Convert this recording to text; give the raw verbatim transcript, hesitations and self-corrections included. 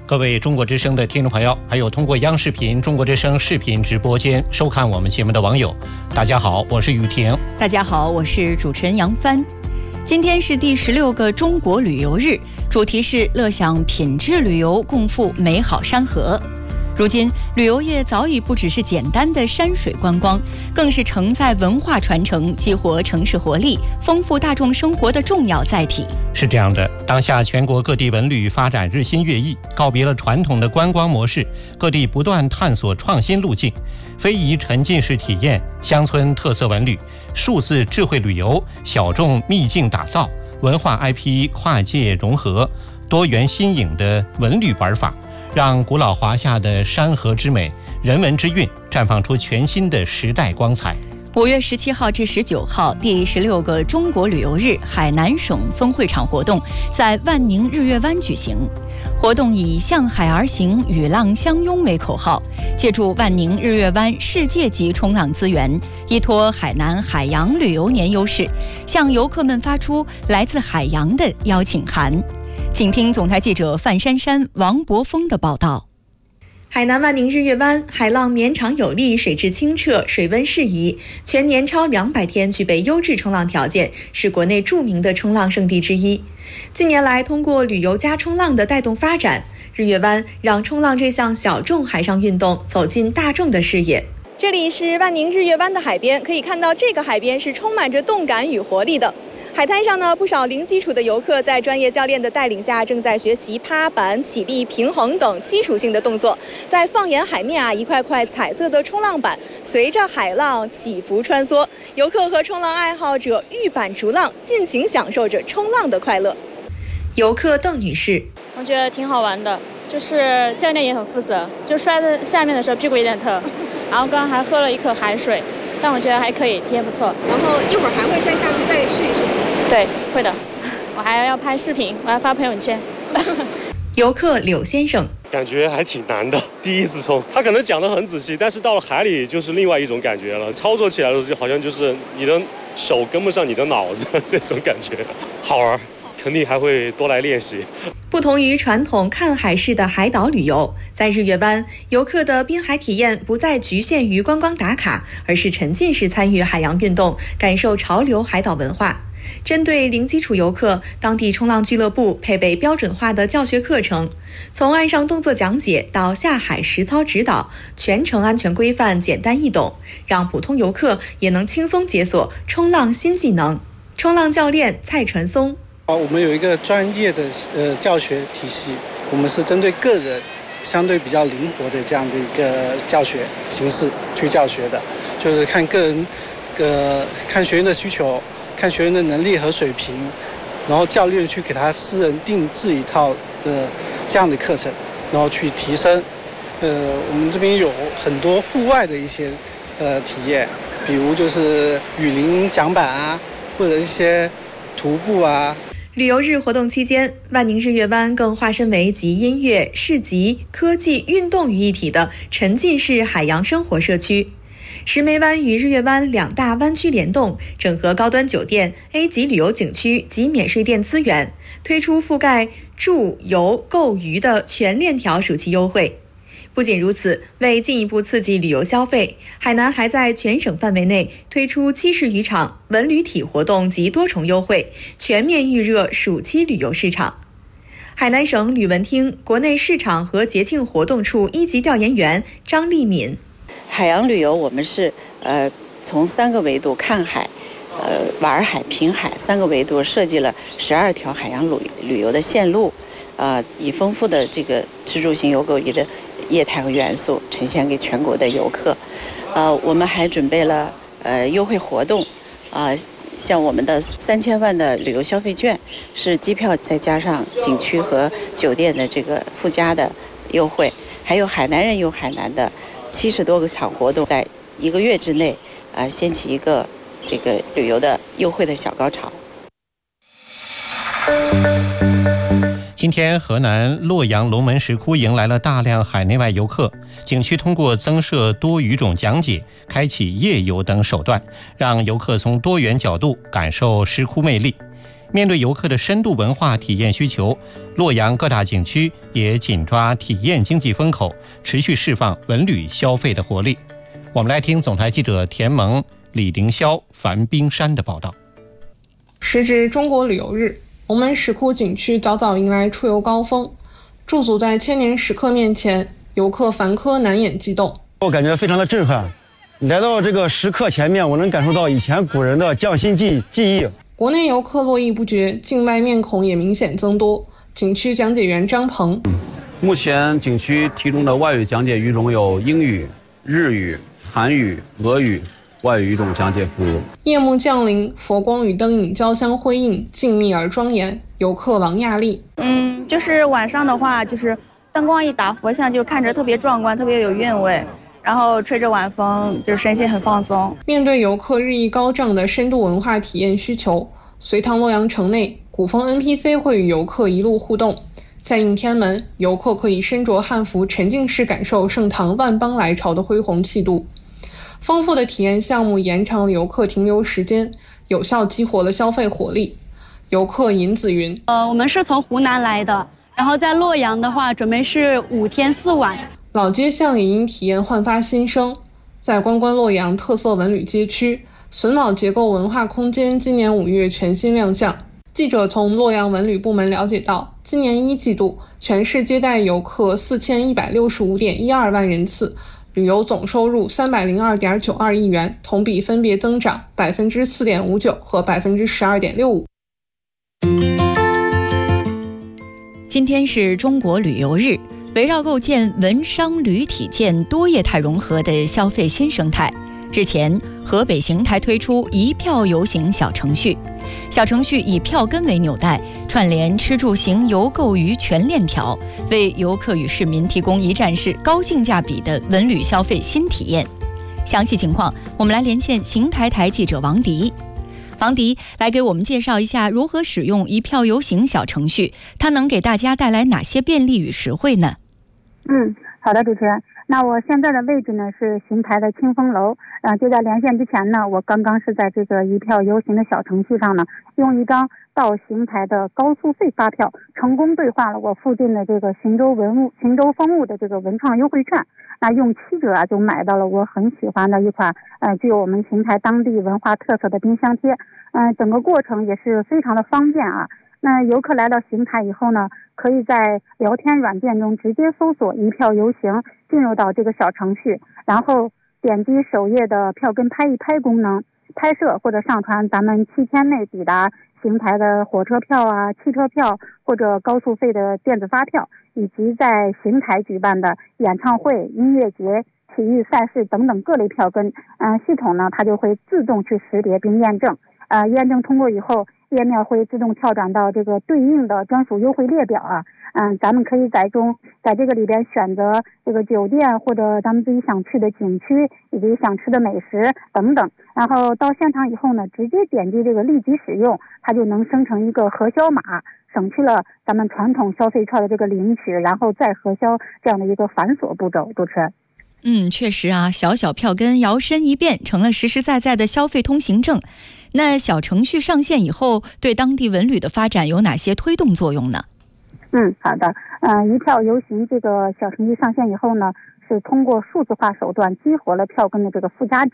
各位中国之声的听众朋友，还有通过央视频、中国之声视频直播间收看我们节目的网友，大家好，我是雨婷。 大家好，我是主持人杨帆。今天是第十六个中国旅游日，主题是乐享品质旅游，共赴美好山河。如今，旅游业早已不只是简单的山水观光，更是承载文化传承、激活城市活力、丰富大众生活的重要载体。 是这样的，当下全国各地文旅发展日新月异，告别了传统的观光模式，各地不断探索创新路径，非遗沉浸式体验、乡村特色文旅、数字智慧旅游、小众秘境打造、文化 I P 跨界融合、多元新颖的文旅玩法，让古老华夏的山河之美、人文之韵绽放出全新的时代光彩。 五月十七号至十九号，第十六个中国旅游日海南省分会场活动在万宁日月湾举行。活动以向海而行，与浪相拥为口号，借助万宁日月湾世界级冲浪资源，依托海南海洋旅游年优势，向游客们发出来自海洋的邀请函。请听总台记者范珊珊、王博峰的报道。 海南万宁日月湾海浪绵长有力，水质清澈，水温适宜，全年超两百天，具备优质冲浪条件，是国内著名的冲浪胜地之一。近年来，通过旅游加冲浪的带动发展，日月湾让冲浪这项小众海上运动走进大众的视野。这里是万宁日月湾的海边，可以看到这个海边是充满着动感与活力的。海滩上呢，不少零基础的游客在专业教练的带领下，正在学习趴板、起立、平衡等基础性的动作。在放眼海面啊，一块块彩色的冲浪板随着海浪起伏穿梭，游客和冲浪爱好者遇板逐浪，尽情享受着冲浪的快乐。游客邓女士， 我觉得挺好玩的，就是教练也很负责，就摔在下面的时候屁股有点疼，然后刚刚还喝了一口海水，但我觉得还可以，体验不错。 然后一会儿还会再下去再试一试。 对，会的，我还要拍视频，我要发朋友圈。 游客柳先生， 感觉还挺难的，第一次冲，他可能讲得很仔细，但是到了海里就是另外一种感觉了，操作起来的时候就好像就是你的手跟不上你的脑子，这种感觉好玩，肯定还会多来练习。 不同于传统看海式的海岛旅游，在日月湾，游客的滨海体验不再局限于观光打卡，而是沉浸式参与海洋运动，感受潮流海岛文化。针对零基础游客，当地冲浪俱乐部配备标准化的教学课程，从岸上动作讲解到下海实操指导，全程安全规范、简单易懂，让普通游客也能轻松解锁冲浪新技能。冲浪教练蔡传松， 我们有一个专业的呃教学体系，我们是针对个人相对比较灵活的这样的一个教学形式去教学的，就是看个人呃看学员的需求，看学员的能力和水平，然后教练去给他私人定制一套呃这样的课程，然后去提升。呃，我们这边有很多户外的一些呃体验，比如就是雨林桨板啊，或者一些徒步啊。 旅游日活动期间，万宁日月湾更化身为集音乐、市集、科技、运动于一体的沉浸式海洋生活社区。石梅湾与日月湾两大湾区联动，整合高端酒店、A 级旅游景区及免税店资源，推出覆盖住、游、购、娱的全链条暑期优惠。不仅如此，为进一步刺激旅游消费，海南还在全省范围内推出七十余场文旅体活动及多重优惠，全面预热暑期旅游市场。海南省旅文厅国内市场和节庆活动处一级调研员张丽敏， 海洋旅游我们是呃从三个维度看海、呃玩海、品海三个维度设计了十二条海洋旅旅游的线路，呃以丰富的这个吃住行游购娱的业态和元素呈现给全国的游客。呃，我们还准备了呃优惠活动，啊、呃，像我们的三千万的旅游消费券是机票再加上景区和酒店的这个附加的优惠，还有海南人游海南的七十多个场活动，在一个月之内啊、呃，掀起一个这个旅游的优惠的小高潮。 今天，河南洛阳龙门石窟迎来了大量海内外游客。景区通过增设多语种讲解、开启夜游等手段，让游客从多元角度感受石窟魅力。 面对游客的深度文化体验需求，洛阳各大景区也紧抓体验经济风口，持续释放文旅消费的活力。我们来听总台记者田萌、李凌霄、樊冰山的报道。 时值中国旅游日，龙门石窟景区早早迎来出游高峰，驻足在千年石刻面前，游客凡科难掩激动。 我感觉非常的震撼，来到这个石刻前面，我能感受到以前古人的匠心技技艺。 国内游客络绎不绝，境外面孔也明显增多。景区讲解员张鹏， 目前景区提供的外语讲解语种有英语、日语、韩语、俄语外语语种讲解服务。 夜幕降临，佛光与灯影交相辉映，静谧而庄严。游客王亚丽， 嗯，就是晚上的话，就是灯光一打，佛像就看着特别壮观，特别有韵味。然后吹着晚风，就是身心很放松。 面对游客日益高涨的深度文化体验需求，隋唐洛阳城内古风 N P C 会与游客一路互动。在应天门，游客可以身着汉服沉浸式感受盛唐万邦来朝的恢宏气度。丰富的体验项目延长了游客停留时间，有效激活了消费活力。游客尹子云， 呃，我们是从湖南来的，然后在洛阳的话，准备是五天四晚。 老街巷也因体验焕发新生。在关关洛阳特色文旅街区，榫卯结构文化空间今年五月全新亮相。记者从洛阳文旅部门了解到，今年一季度全市接待游客四千一百六十五点一二万人次，旅游总收入三百零二点九二亿元，同比分别增长百分之四点五九和百分之十二点六五。 今天是中国旅游日。围绕构建文商旅体建多业态融合的消费新生态，日前，河北邢台推出一票游行小程序。小程序以票根为纽带，串联吃住行游购于全链条，为游客与市民提供一站式高性价比的文旅消费新体验。详细情况，我们来连线邢台台记者王迪。王迪来给我们介绍一下如何使用一票游行小程序，它能给大家带来哪些便利与实惠呢？ 嗯，好的，主持人。那我现在的位置呢是邢台的清风楼。呃，就在连线之前呢，我刚刚是在这个一票游行的小程序上呢，用一张到邢台的高速费发票，成功兑换了我附近的这个邢州文物、邢州风物的这个文创优惠券。那用七折啊，就买到了我很喜欢的一款呃具有我们邢台当地文化特色的冰箱贴。嗯、呃，整个过程也是非常的方便啊。那游客来到邢台以后呢，可以在聊天软件中直接搜索一票游行，进入到这个小程序，然后点击首页的票根拍一拍功能，拍摄或者上传咱们七天内抵达邢台的火车票啊、汽车票或者高速费的电子发票，以及在邢台举办的演唱会、音乐节、体育赛事等等各类票根。嗯、呃，系统呢它就会自动去识别并验证。呃，验证通过以后，页面会自动跳转到这个对应的专属优惠列表啊。嗯，咱们可以在中在这个里边选择这个酒店或者咱们自己想去的景区以及想吃的美食等等。然后到现场以后呢，直接点击这个立即使用，它就能生成一个核销码，省去了咱们传统消费券的这个领取然后再核销这样的一个繁琐步骤。主持人。 嗯，确实啊，小小票根摇身一变成了实实在在的消费通行证。那小程序上线以后，对当地文旅的发展有哪些推动作用呢？ 嗯，好的。呃，一票游行这个小程序上线以后呢，是通过数字化手段激活了票根的这个附加值，